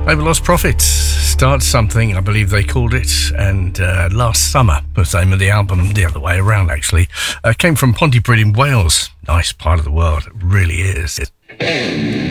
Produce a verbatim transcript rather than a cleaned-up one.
Label Lost Prophets, Start Something, I believe they called it, and uh, Last Summer was the name of the album, the other way around actually. Uh, came from Pontypridd in Wales, nice part of the world, it really is.